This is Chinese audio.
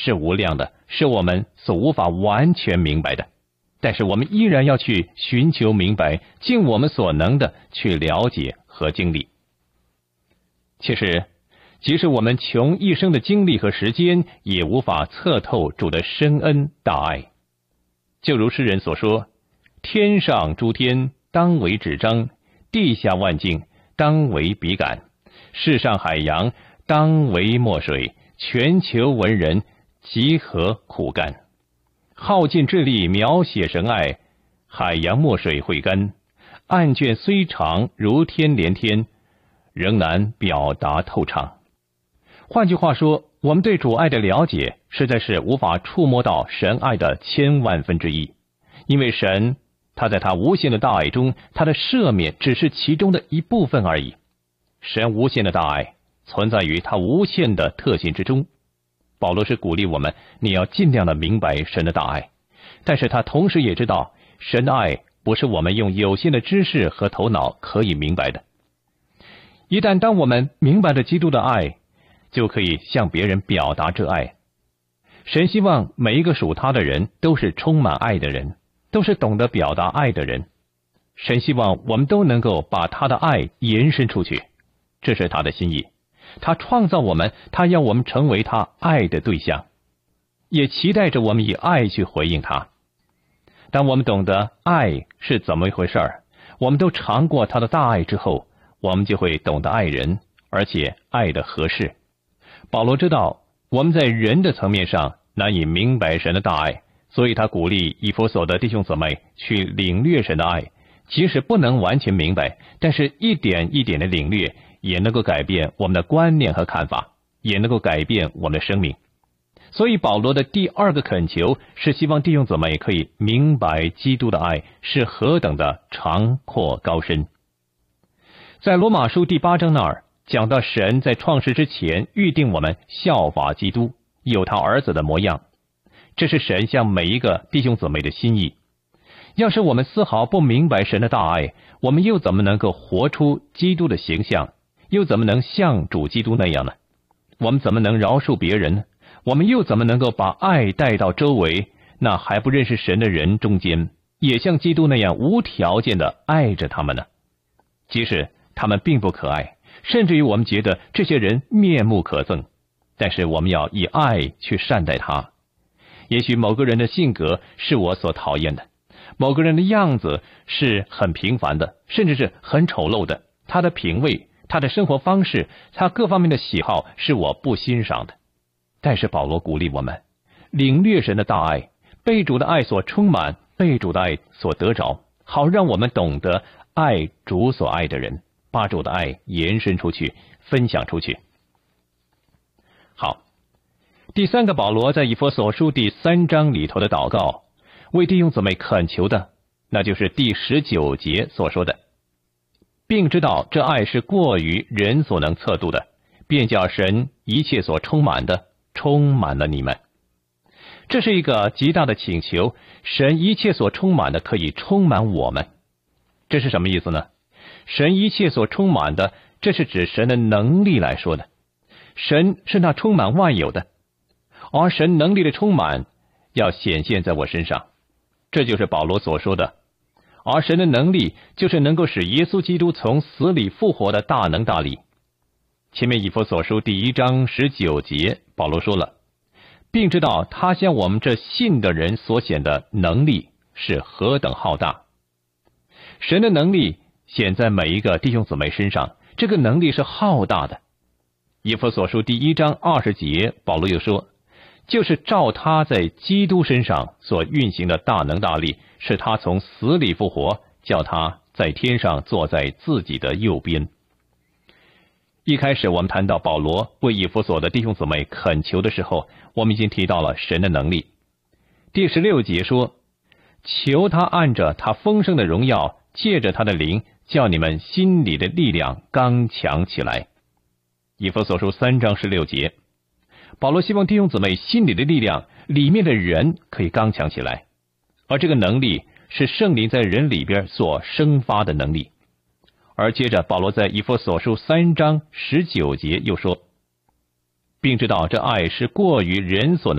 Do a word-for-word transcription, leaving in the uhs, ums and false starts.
是无量的，是我们所无法完全明白的。但是我们依然要去寻求明白，尽我们所能的去了解和经历。其实，即使我们穷一生的精力和时间，也无法测透主的深恩大爱。就如诗人所说：天上诸天当为纸张，地下万境当为笔杆，世上海洋当为墨水，全球文人集合苦干。耗尽智力描写神爱，海洋墨水会干，案卷虽长如天连天，仍难表达透畅。换句话说，我们对主爱的了解实在是无法触摸到神爱的千万分之一，因为神他在他无限的大爱中，他的赦免只是其中的一部分而已。神无限的大爱存在于他无限的特性之中。保罗是鼓励我们，你要尽量的明白神的大爱，但是他同时也知道，神的爱不是我们用有限的知识和头脑可以明白的。一旦当我们明白了基督的爱，就可以向别人表达这爱。神希望每一个属他的人都是充满爱的人，都是懂得表达爱的人。神希望我们都能够把他的爱延伸出去，这是他的心意。他创造我们，他要我们成为他爱的对象，也期待着我们以爱去回应他。当我们懂得爱是怎么一回事儿，我们都尝过他的大爱之后，我们就会懂得爱人，而且爱的合适。保罗知道我们在人的层面上难以明白神的大爱，所以他鼓励以弗所的弟兄姊妹去领略神的爱，即使不能完全明白，但是一点一点的领略，也能够改变我们的观念和看法，也能够改变我们的生命。所以保罗的第二个恳求是希望弟兄姊妹可以明白基督的爱是何等的长阔高深。在罗马书第八章那儿讲到，神在创世之前预定我们效法基督，有他儿子的模样，这是神向每一个弟兄姊妹的心意。要是我们丝毫不明白神的大爱，我们又怎么能够活出基督的形象，又怎么能像主基督那样呢？我们怎么能饶恕别人呢？我们又怎么能够把爱带到周围那还不认识神的人中间，也像基督那样无条件的爱着他们呢？即使他们并不可爱，甚至于我们觉得这些人面目可憎，但是我们要以爱去善待他。也许某个人的性格是我所讨厌的，某个人的样子是很平凡的，甚至是很丑陋的，他的品味，他的生活方式，他各方面的喜好是我不欣赏的。但是保罗鼓励我们领略神的大爱，被主的爱所充满，被主的爱所得着，好让我们懂得爱主所爱的人，把主的爱延伸出去，分享出去。好，第三个保罗在以弗所书第三章里头的祷告，为弟兄姊妹恳求的，那就是第十九节所说的，并知道这爱是过于人所能测度的，便叫神一切所充满的充满了你们。这是一个极大的请求，神一切所充满的可以充满我们。这是什么意思呢？神一切所充满的，这是指神的能力来说的。神是那充满万有的，而神能力的充满要显现在我身上，这就是保罗所说的。而神的能力就是能够使耶稣基督从死里复活的大能大力。前面以弗所书第一章十九节，保罗说了，并知道他向我们这信的人所显的能力是何等浩大。神的能力显在每一个弟兄姊妹身上，这个能力是浩大的。以弗所书第一章二十节，保罗又说，就是照他在基督身上所运行的大能大力，是他从死里复活，叫他在天上坐在自己的右边。一开始我们谈到保罗为以弗所的弟兄姊妹恳求的时候，我们已经提到了神的能力。第十六节说，求他按着他丰盛的荣耀，借着他的灵，叫你们心里的力量刚强起来。以弗所书三章十六节，保罗希望弟兄姊妹心里的力量，里面的人可以刚强起来，而这个能力是圣灵在人里边所生发的能力。而接着保罗在以弗所书三章十九节又说，并知道这爱是过于人所能